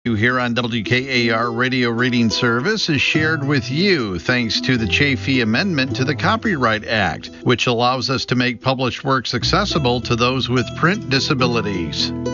Here on WKAR Radio Reading Service is shared with you thanks to the Chafee Amendment to the Copyright Act, which allows us to make published works accessible to those with print disabilities.